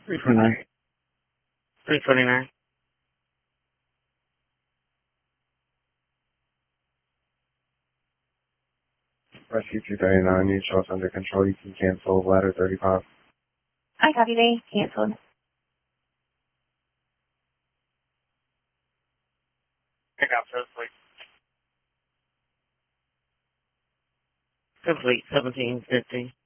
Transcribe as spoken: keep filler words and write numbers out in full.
three twenty-nine. three twenty-nine. Rescue two thirty-nine, you show us under control. You can cancel ladder thirty-five. I copy they canceled. Pick up first, please. Complete seventeen fifty.